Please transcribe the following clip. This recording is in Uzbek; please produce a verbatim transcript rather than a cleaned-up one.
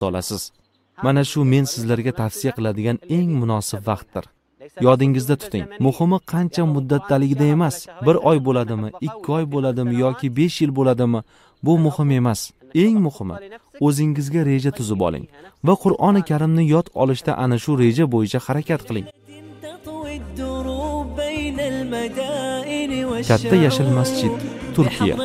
olasiz. Mana shu men sizlarga tavsiya qiladigan eng munosib vaqtdir. Yodingizda tuting, muhimi qancha muddatdaligida emas, bir oy bo'ladimi, ikki oy bo'ladimi yoki besh yil bo'ladimi, bu muhim emas. Eng muhimi, o'zingizga reja tuzib oling va Qur'oni Karimni yod olishda ana shu reja bo'yicha harakat qiling. Katta yashil masjid, Turkiya.